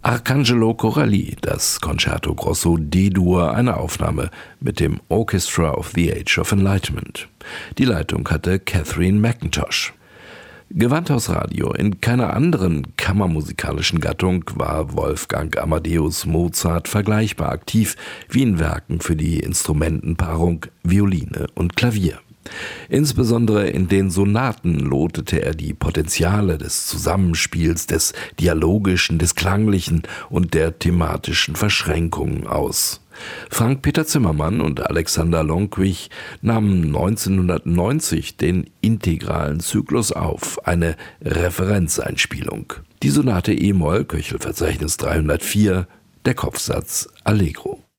Arcangelo Corelli, das Concerto Grosso D-Dur, eine Aufnahme mit dem Orchestra of the Age of Enlightenment. Die Leitung hatte Catherine McIntosh. Gewandhaus Radio. In keiner anderen kammermusikalischen Gattung war Wolfgang Amadeus Mozart vergleichbar aktiv wie in Werken für die Instrumentenpaarung Violine und Klavier. Insbesondere in den Sonaten lotete er die Potenziale des Zusammenspiels, des Dialogischen, des Klanglichen und der thematischen Verschränkungen aus. Frank-Peter Zimmermann und Alexander Lonquich nahmen 1990 den integralen Zyklus auf, eine Referenzeinspielung. Die Sonate e-Moll, Köchelverzeichnis 304, der Kopfsatz Allegro.